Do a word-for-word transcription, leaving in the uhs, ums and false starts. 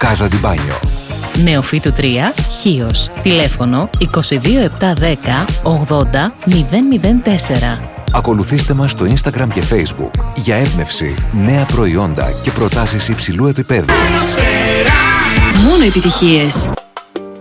Casa di Bagno. Νεοφύτου τρία, Χίος. Τηλέφωνο είκοσι δύο επτακόσια δέκα ογδόντα μηδέν μηδέν τέσσερα. Ακολουθήστε μας στο Instagram και Facebook για έμπνευση, νέα προϊόντα και προτάσεις υψηλού επίπεδου. Μόνο επιτυχίες.